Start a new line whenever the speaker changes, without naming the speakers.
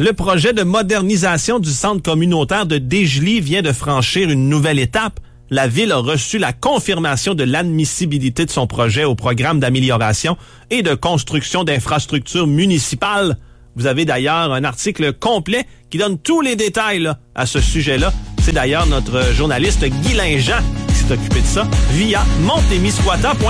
Le projet de modernisation du centre communautaire de Desjely vient de franchir une nouvelle étape. La ville a reçu la confirmation de l'admissibilité de son projet au programme d'amélioration et de construction d'infrastructures municipales. Vous avez d'ailleurs un article complet qui donne tous les détails là, à ce sujet-là. C'est d'ailleurs notre journaliste Guy Linjean qui s'est occupé de ça via montémiscouata.com.